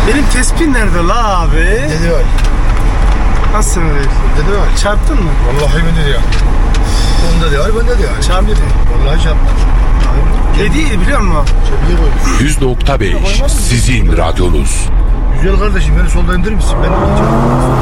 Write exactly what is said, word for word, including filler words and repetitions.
Benim tespih nerede la abi? Dedi var. Nasıl öyle? Dedi var. Çarptın mı? Vallahi ben de diyor. Onda diyor, ben de diyor. Çarptı. Vallahi çarptı. Hediye biliyor musun? Çepiye koymuş. yüz nokta beş sizin radyonuz. Güzel kardeşim, beni solda indirir misin? Ben de